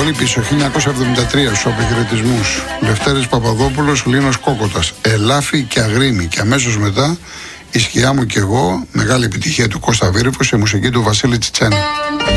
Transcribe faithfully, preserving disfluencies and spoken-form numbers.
πάλι πίσω, χίλια εννιακόσια εβδομήντα τρία στους αποχαιρετισμούς. Λευτέρης Παπαδόπουλος, Λίνος Κόκοτας. Ελάφι και Αγρίνη. Και αμέσως μετά η σκιά μου και εγώ, μεγάλη επιτυχία του Κώστα Βίρυφου σε μουσική του Βασίλη Τσιτσένη.